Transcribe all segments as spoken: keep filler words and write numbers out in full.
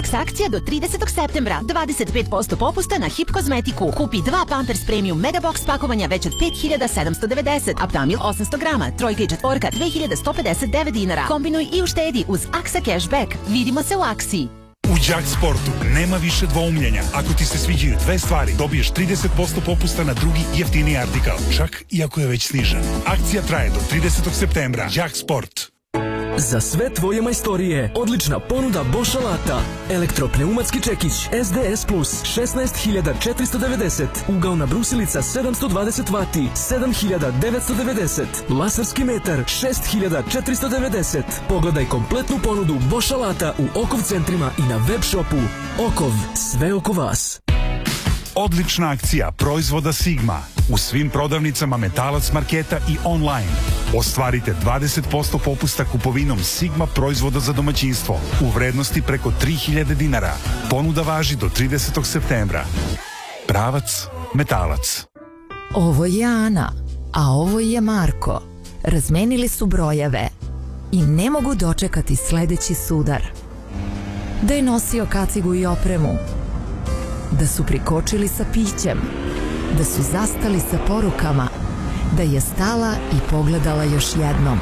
Max akcija do tridesetog septembra. dvadeset pet posto popusta na Hip kozmetiku. Kupi dva Pampers Premium Megabox pakovanja već od pet hiljada sedamsto devedeset. Aptamil osamsto grama. Trojka i četvorka dve hiljade sto pedeset devet dinara. Kombinuj i uštedi uz Aksa Cashback. Vidimo se u Aksi. U Đak Sportu nema više dvoumljenja. Ako ti se sviđaju dve stvari, dobiješ trideset posto popusta na drugi jeftiniji artikal, čak i ako je već snižen. Akcija traje do tridesetog septembra. Đak Sport. Za sve tvoje majstorije, odlična ponuda Bosch alata. Elektropneumatski čekić S D S Plus šesnaest hiljada četiristo devedeset. Ugaona brusilica sedamsto dvadeset vati sedam hiljada devetsto devedeset. Laserski metar šest hiljada četiristo devedeset. Pogledaj kompletnu ponudu Bosch alata u Okov centrima i na web shopu. Okov, sve oko vas. Odlična akcija proizvoda Sigma u svim prodavnicama Metalac marketa i online. Ostvarite dvadeset posto popusta kupovinom Sigma proizvoda za domaćinstvo u vrednosti preko tri hiljade dinara. Ponuda važi do tridesetog septembra. Pravac Metalac. Ovo je Ana, a ovo je Marko. Razmenili su brojeve i ne mogu dočekati sledeći sudar. Da je nosio kacigu i opremu, da su prikočili sa pićem, da su zastali sa porukama, da je stala i pogledala još jednom.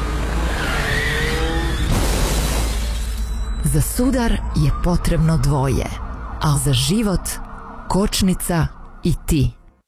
Za sudar je potrebno dvoje, a za život kočnica i ti.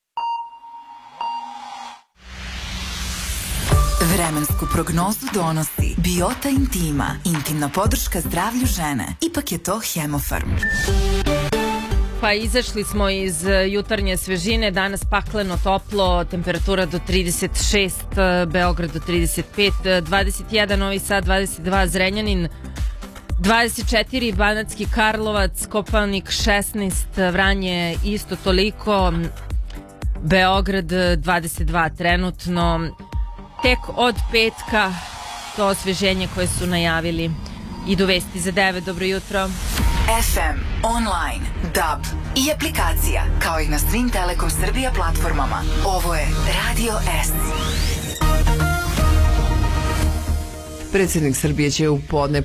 Vremensku prognozu donosi Biota Intima, intimna podrška zdravlju žene. Ipak je to Hemofarm. Pa izašli smo iz jutarnje svežine, danas pakleno toplo, temperatura do trideset šest, Beograd do trideset pet, dvadeset jedan Novi Sad, dvadeset dva Zrenjanin, dvadeset četiri Banatski Karlovac, Kopaonik šesnaest, Vranje isto toliko, Beograd dvadeset dva trenutno. Tek od petka to osveženje koje su najavili. Idu vesti za devet, dobro jutro. F M, online, D A B i aplikacija, kao i na svim Telekom Srbija platformama. Ovo je Radio S. Predsjednik Srbije će u podne